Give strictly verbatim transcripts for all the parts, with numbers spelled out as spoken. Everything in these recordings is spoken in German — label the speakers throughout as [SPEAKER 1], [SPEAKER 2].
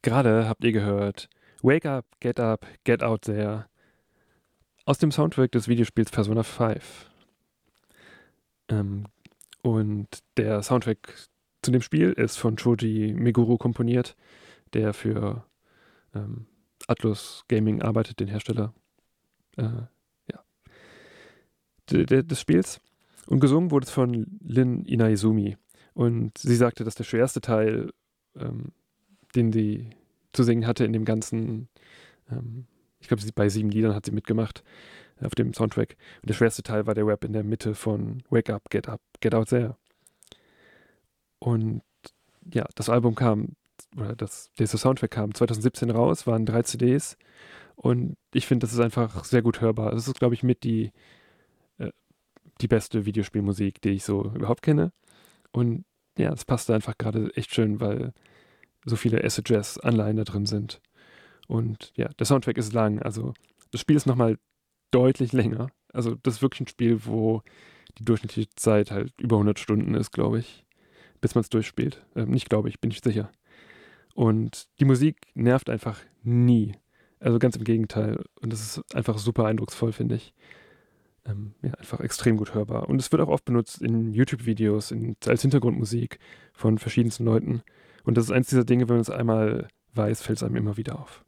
[SPEAKER 1] Gerade habt ihr gehört Wake Up, Get Up, Get Out There aus dem Soundtrack des Videospiels Persona fünf. Ähm, und der Soundtrack zu dem Spiel ist von Shoji Meguro komponiert, der für ähm, Atlus Gaming arbeitet, den Hersteller äh, ja, de, de, des Spiels. Und gesungen wurde es von Lin Inaizumi. Und sie sagte, dass der schwerste Teil, ähm, den sie zu singen hatte in dem ganzen, ähm, ich glaube, bei sieben Liedern hat sie mitgemacht auf dem Soundtrack. Und der schwerste Teil war der Rap in der Mitte von Wake Up, Get Up, Get Out There. Und ja, das Album kam, oder das, dieser Soundtrack kam zwanzig siebzehn raus, waren drei C Ds. Und ich finde, das ist einfach sehr gut hörbar. Das ist, glaube ich, mit die, äh, die beste Videospielmusik, die ich so überhaupt kenne. Und ja, es passte einfach gerade echt schön, weil so viele Acid Jazz Anleihen da drin sind. Und ja, der Soundtrack ist lang. Also das Spiel ist nochmal deutlich länger. Also das ist wirklich ein Spiel, wo die durchschnittliche Zeit halt über hundert Stunden ist, glaube ich, bis man es durchspielt. Ähm, nicht glaube ich, bin ich sicher. Und die Musik nervt einfach nie. Also ganz im Gegenteil. Und das ist einfach super eindrucksvoll, finde ich. Ähm, ja, einfach extrem gut hörbar. Und es wird auch oft benutzt in YouTube-Videos, in, als Hintergrundmusik von verschiedensten Leuten. Und das ist eins dieser Dinge, wenn man es einmal weiß, fällt es einem immer wieder auf.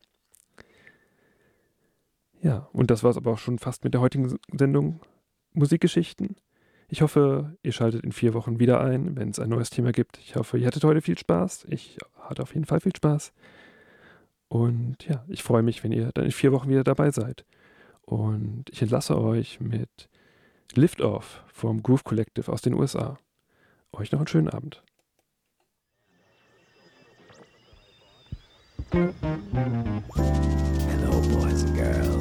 [SPEAKER 1] Ja, und das war es aber auch schon fast mit der heutigen Sendung Musikgeschichten. Ich hoffe, ihr schaltet in vier Wochen wieder ein, wenn es ein neues Thema gibt. Ich hoffe, ihr hattet heute viel Spaß. Ich hatte auf jeden Fall viel Spaß. Und ja, ich freue mich, wenn ihr dann in vier Wochen wieder dabei seid. Und ich entlasse euch mit Lift Off vom Groove Collective aus den U S A. Euch noch einen schönen Abend.
[SPEAKER 2] Hello, boys and girls.